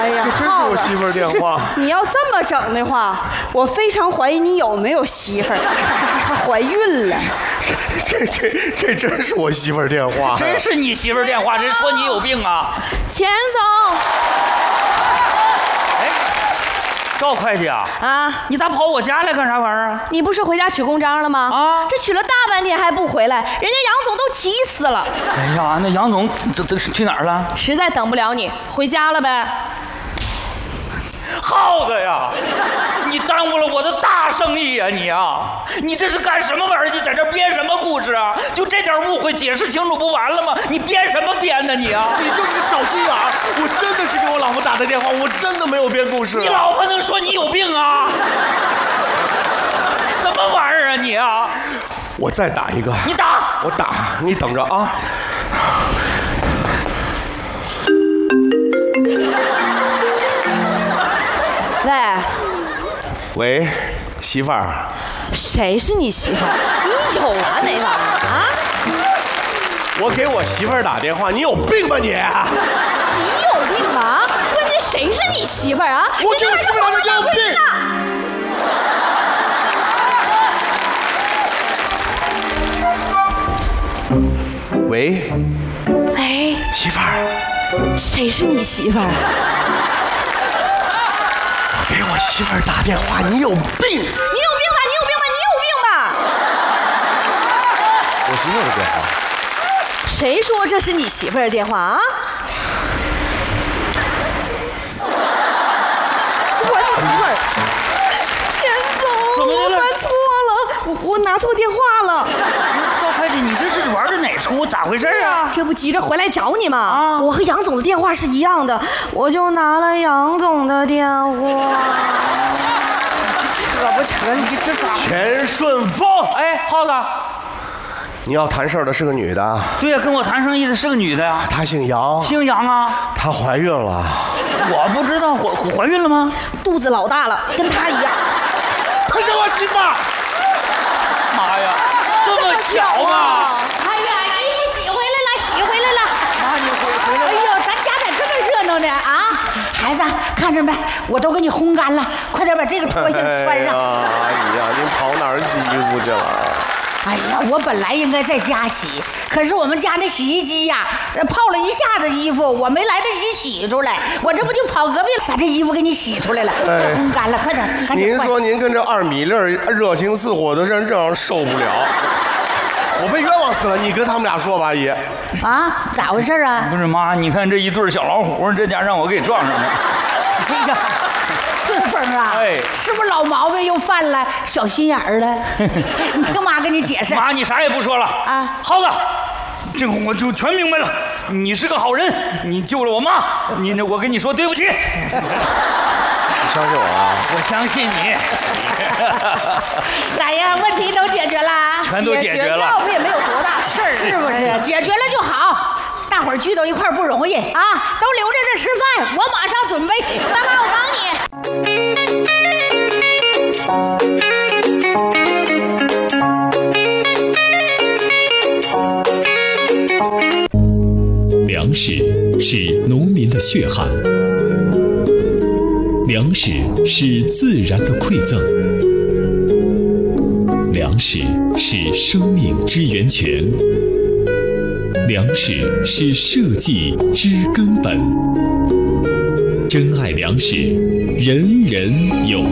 哎呀， 这真是我媳妇儿电话。 你要这么整的话，我非常怀疑你有没有媳妇儿，还怀孕了。 这真是我媳妇儿电话。 真是你媳妇儿电话，这说你有病啊！ 钱总。 赵会计啊，你咋跑我家来干啥玩意儿啊？ 你不是回家取公章了吗？ 啊， 这取了大半天还不回来，人家杨总都急死了。 哎呀，那杨总这去哪儿了？ 实在等不了你，回家了呗。 耗子呀，你耽误了我的大生意呀！你这是干什么玩意儿？你在这编什么故事啊？就这点误会解释清楚不完了吗？你编什么编呢你啊？ 你就是个小心眼儿！我真的是给我老婆打的电话，我真的没有编故事。 你老婆能说你有病啊？什么玩意儿啊你啊？ 我再打一个。 你打， 我打，你等着啊。喂，媳妇儿。 谁是你媳妇儿？你有完没完啊？ 我给我媳妇儿打电话，你有病吧你？ 你有病吧？关键谁是你媳妇儿啊？ 我给我媳妇儿打电话，你有病。喂，媳妇儿。 谁是你媳妇儿？ 我给我媳妇儿打电话，你有病！ 你有病吧？你有病吧？你有病吧？ 我媳妇儿的电话。 谁说这是你媳妇儿的电话啊？我的媳妇儿，钱总，我犯错了，我拿错电话了。 赵会计，你这是玩的哪出？咋回事啊？ 这不急着回来找你吗？ 啊， 我和杨总的电话是一样的，我就拿了杨总的电话。扯不扯？你这咋？ 钱顺风。 哎，耗子。 你要谈事儿的是个女的。 对呀，跟我谈生意的是个女的呀。 她姓杨。 姓杨啊。 她怀孕了。 我不知道怀孕了吗？ 肚子老大了，跟她一样。 她是我媳妇儿。 妈呀，这么巧吗？ 哎呀，衣服洗回来了，洗回来了。 妈，你回来了。 哎呦，咱家咋这么热闹呢啊？孩子，看着没？我都给你烘干了，快点把这个脱下来穿上。 哎呀，您跑哪儿洗衣服去了？ 哎呀，我本来应该在家洗，可是我们家那洗衣机呀，泡了一下子衣服，我没来得及洗出来，我这不就跑隔壁把这衣服给你洗出来了，快烘干了，快点，赶紧换。 您说您跟这2米粒热情似火的人，这样受不了。我被冤枉死了，你跟他们俩说吧，阿姨。 啊，咋回事啊？ 不是妈，你看这一对小老虎，这家让我给撞上了。 哎呀，顺风啊， 哎， 是不是老毛病又犯了，小心眼儿了？你听妈跟你解释。 妈，你啥也不说了啊，耗子，这个我就全明白了，你是个好人，你救了我妈，我跟你说对不起。 你相信我啊？ 我相信你。 咋样？问题都解决了？ 全都解决了， 要不也没有多大事儿， 是不是？解决了就好。大伙儿聚到一块儿不容易啊，都留着这吃饭，我马上准备。妈妈，我帮你。粮食是农民的血汗，粮食是自然的馈赠，粮食是生命之源泉，粮食是社稷之根本。珍爱粮食，人人有